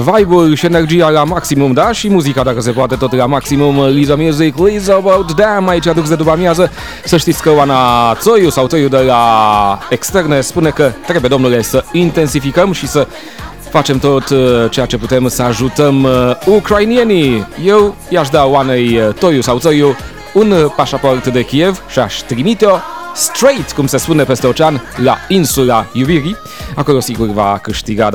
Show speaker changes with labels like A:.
A: Vibe-ul și energia la maximum, da? Și muzica, dacă se poate, tot la maximum. Liza Music, Liza About Damn, aici aduc de după amiază. Să știți că Oana Țoiu sau Țoiu de la Externe spune că trebuie, domnule, să intensificăm și să facem tot ceea ce putem să ajutăm ucrainienii. Eu i-aș da Oanei Toiu sau Țoiu un pașaport de Kiev și aș trimite-o straight, cum se spune, peste ocean, la insula iubirii. Acolo sigur va câștiga.